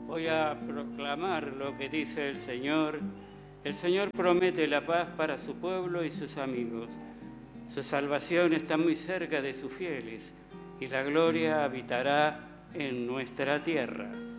Voy a proclamar lo que dice el Señor. El Señor promete la paz para su pueblo y sus amigos. Su salvación está muy cerca de sus fieles y la gloria habitará en nuestra tierra.